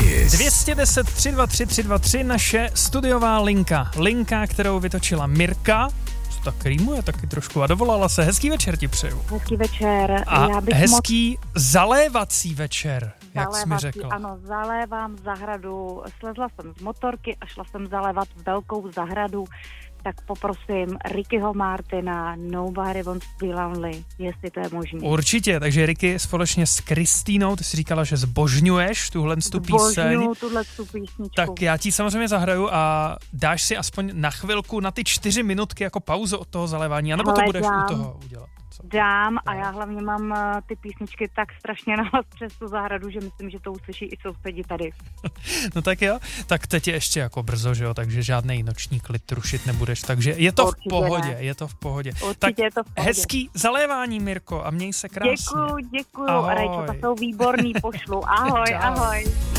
Kiss. 210 323 323, naše studiová linka. Linka, kterou vytočila Mirka. To tak rýmuje taky trošku a dovolala se. Hezký večer ti přeju. Hezký večer. A hezký zalévací večer, jak jsi mi řekla. Ano, zalévám zahradu. Slezla jsem z motorky a šla jsem zalévat velkou zahradu. Tak poprosím Rickyho Martina, Nobody Wants to Be Lonely, jestli to je možné. Určitě, takže Ricky společně s Kristýnou, ty jsi říkala, že zbožňuješ tuhle píseň. Zbožňuju tuhle písničku. Tak já ti samozřejmě zahraju a dáš si aspoň na chvilku, na ty 4 minutky jako pauzu od toho zalévání, anebo to budeš u toho udělat? Dám a já hlavně mám ty písničky tak strašně nahlas přes tu zahradu, že myslím, že to uslyší i sousedí tady. No tak jo, tak teď je ještě jako brzo, že jo, takže žádnej noční klid rušit nebudeš, takže je to Určitě v pohodě, ne. je to v pohodě. Určitě tak je to v pohodě. Hezký zalévání, Mirko, a měj se krásně. Děkuju, Ahoj. Rajčo, to jsou výborný, pošlu. Ahoj, Čau. ahoj.